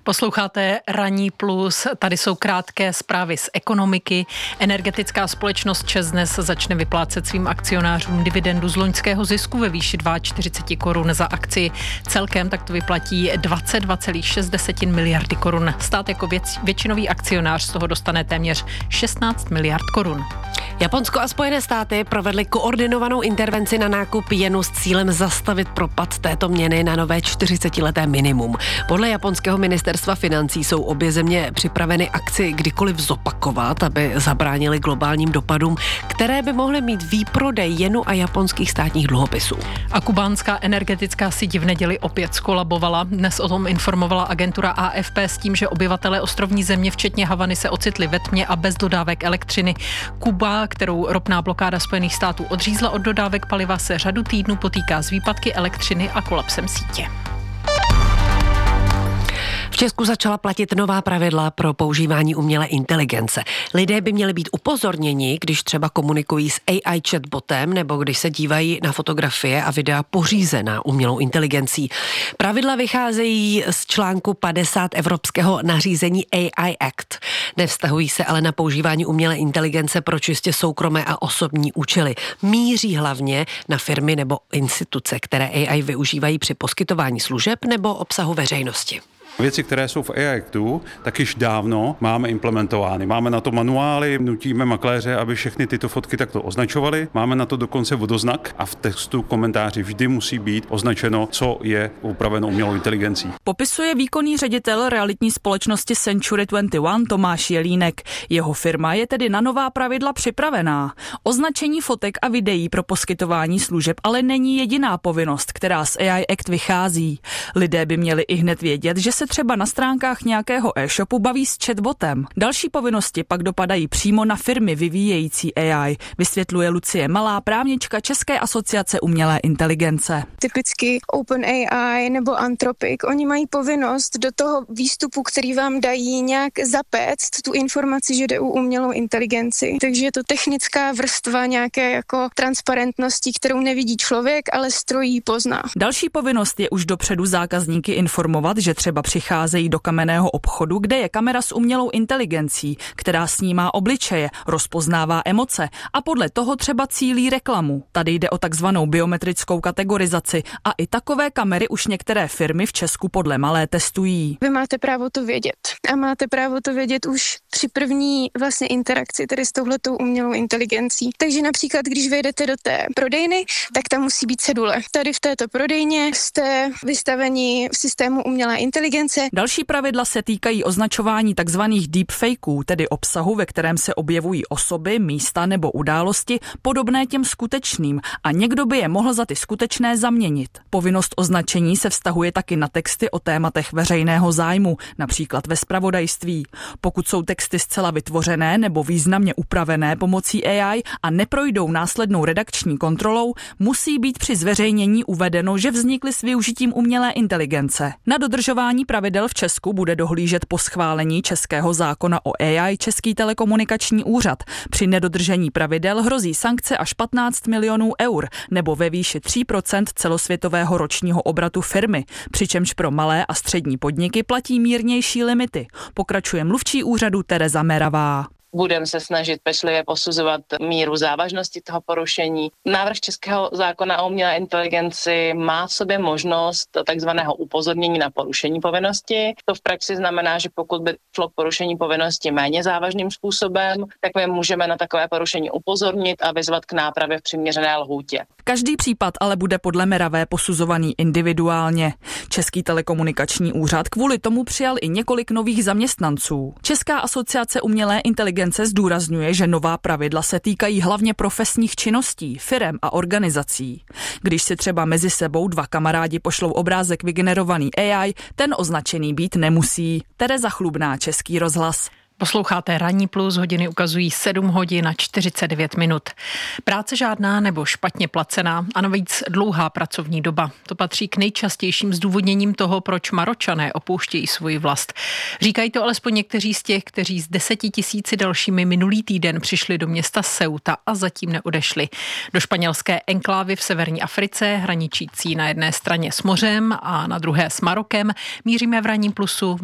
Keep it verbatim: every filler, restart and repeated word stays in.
Posloucháte Ranní plus, tady jsou krátké zprávy z ekonomiky. Energetická společnost ČEZ dnes začne vyplácet svým akcionářům dividendu z loňského zisku ve výši čtyřicet dva korun za akci. Celkem tak to vyplatí dvacet dva celá šest miliardy korun. Stát jako věc, většinový akcionář z toho dostane téměř šestnáct miliard korun. Japonsko a Spojené státy provedly koordinovanou intervenci na nákup jenu s cílem zastavit propad této měny na nové čtyřicetileté minimum. Podle japonského ministerstva financí jsou obě země připraveny akci kdykoliv zopakovat, aby zabránili globálním dopadům, které by mohly mít výprodej jenu a japonských státních dluhopisů. A kubánská energetická síť v neděli opět skolabovala. Dnes o tom informovala agentura A F P s tím, že obyvatelé ostrovní země, včetně Havany, se ocitli ve tmě a bez dodávek elektřiny. Kuba, kterou ropná blokáda Spojených států odřízla od dodávek paliva, se řadu týdnů potýká s výpadky elektřiny a kolapsem sítě. V Česku začala platit nová pravidla pro používání umělé inteligence. Lidé by měli být upozorněni, když třeba komunikují s A I chatbotem nebo když se dívají na fotografie a videa pořízená umělou inteligencí. Pravidla vycházejí z článku padesát evropského nařízení A I Act. Nevztahují se ale na používání umělé inteligence pro čistě soukromé a osobní účely. Míří hlavně na firmy nebo instituce, které A I využívají při poskytování služeb nebo obsahu veřejnosti. Věci, které jsou v A I Actu, tak již dávno máme implementovány. Máme na to manuály, nutíme makléře, aby všechny tyto fotky takto označovali. Máme na to dokonce vodoznak a v textu komentáři vždy musí být označeno, co je upraveno umělou inteligencí. Popisuje výkonný ředitel realitní společnosti Century dvacet jedna Tomáš Jelínek. Jeho firma je tedy na nová pravidla připravená. Označení fotek a videí pro poskytování služeb ale není jediná povinnost, která z A I Act vychází. Lidé by měli ihned vědět, že se třeba na stránkách nějakého e-shopu baví s chatbotem. Další povinnosti pak dopadají přímo na firmy vyvíjející A I, vysvětluje Lucie Malá, právnička České asociace umělé inteligence. Typicky OpenAI nebo Anthropic, oni mají povinnost do toho výstupu, který vám dají, nějak zapéct tu informaci, že jde o umělou inteligenci. Takže je to technická vrstva nějaké jako transparentnosti, kterou nevidí člověk, ale stroj ji pozná. Další povinnost je už dopředu zákazníky informovat, že třeba přicházejí do kamenného obchodu, kde je kamera s umělou inteligencí, která snímá obličeje, rozpoznává emoce a podle toho třeba cílí reklamu. Tady jde o takzvanou biometrickou kategorizaci a i takové kamery už některé firmy v Česku podle Malé testují. Vy máte právo to vědět a máte právo to vědět už při první vlastně interakci, tedy s touhletou umělou inteligencí. Takže například, když vejdete do té prodejny, tak tam musí být cedule. Tady v této prodejně jste vystaveni v systému umělé inteligence. Další pravidla se týkají označování takzvaných deepfakeů, tedy obsahu, ve kterém se objevují osoby, místa nebo události podobné těm skutečným a někdo by je mohl za ty skutečné zaměnit. Povinnost označení se vztahuje taky na texty o tématech veřejného zájmu, například ve zpravodajství. Pokud jsou texty zcela vytvořené nebo významně upravené pomocí A I a neprojdou následnou redakční kontrolou, musí být při zveřejnění uvedeno, že vznikly s využitím umělé inteligence. Na dodržování pravidel v Česku bude dohlížet po schválení českého zákona o A I Český telekomunikační úřad. Při nedodržení pravidel hrozí sankce až patnáct milionů eur nebo ve výši tři procenta celosvětového ročního obratu firmy, přičemž pro malé a střední podniky platí mírnější limity. Pokračuje mluvčí úřadu Tereza Meravá. Budeme se snažit pečlivě posuzovat míru závažnosti toho porušení. Návrh českého zákona o umělé inteligenci má v sobě možnost takzvaného upozornění na porušení povinnosti. To v praxi znamená, že pokud by šlo k porušení povinnosti méně závažným způsobem, tak my můžeme na takové porušení upozornit a vyzvat k nápravě v přiměřené lhůtě. Každý případ ale bude podle Meravé posuzovaný individuálně. Český telekomunikační úřad kvůli tomu přijal i několik nových zaměstnanců. Česká asociace umělé inteligence zdůrazňuje, že nová pravidla se týkají hlavně profesních činností, firem a organizací. Když si třeba mezi sebou dva kamarádi pošlou obrázek vygenerovaný A I, ten označený být nemusí. Tereza Chlubná, Český rozhlas. Posloucháte Ranní plus, hodiny ukazují sedm hodin a čtyřicet devět minut. Práce žádná nebo špatně placená a navíc dlouhá pracovní doba. To patří k nejčastějším zdůvodněním toho, proč Maročané opouštějí svoji vlast. Říkají to alespoň někteří z těch, kteří s deseti tisíci dalšími minulý týden přišli do města Ceuta a zatím neodešli. Do španělské enklávy v severní Africe, hraničící na jedné straně s mořem a na druhé s Marokem, míříme v Ranním plusu.